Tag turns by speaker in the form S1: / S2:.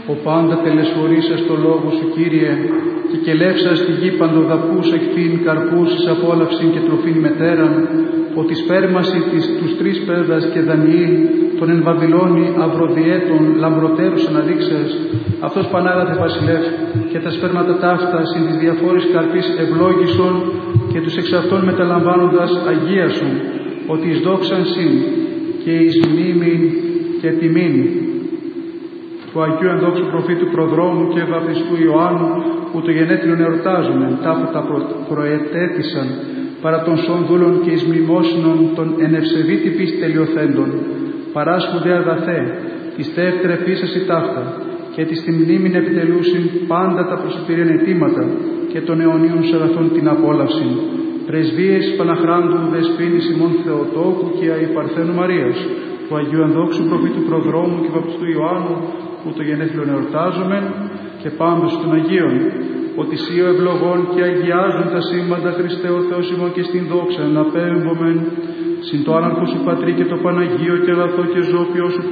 S1: Ο πάντα τελεσφορήσας το λόγο σου, Κύριε, και κελεύσας τη γη παντοδαπούς εκφήν καρπούς εις απόλαυσιν και τροφήν μετέραν, ότι σπέρμαση τους τρεις πέδας και Δανιήλ, τον εν Βαβυλώνη αυροδιέτων λαμπροτέρους αναδείξας, αυτός Πανάγαθε Βασιλεύ, και τα σπέρματα ταύτα συν της διαφόρης καρπής ευλόγησον και τους εξ αυτών μεταλαμβάνοντας αγίασον, ότι εις δόξαν συν και εις μνήμην και τιμήν του Αγίου Ενδόξου Προφήτου Προδρόμου και Βαπτιστού Ιωάννου, που το γενέθλιον εορτάζουμε, ταύτα προετέθησαν παρά των σών δούλων και εις μνημόσυνων των εν ευσεβήτη πίστη τελειοθέντων, παράσχονται αγαθέ, της τεύτερε πίσαση ταύτα, και της τη μνήμην επιτελούσιν πάντα τα προσωπηρίαν αιτήματα και των αιωνίων αγαθών την απόλαυση. Πρεσβείες Παναχράντου Δεσποίνης ημών Θεοτόκου και Αϊπαρθένου Μαρίας, του Αγίου Ενδόξου Προφήτου Προδρόμου και Βαπτιστού Ιωάννου, που το γενέθλιον εορτάζομεν, και πάντως των Αγίων, ότι σύ ο ευλογών και αγιάζουν τα σύμπαντα Χριστέ ο Θεός ημών και στην δόξα να πέμπομεν, συν το άναρχο σου Πατρί και το Παναγίο και αγαθό και ζώπιο σου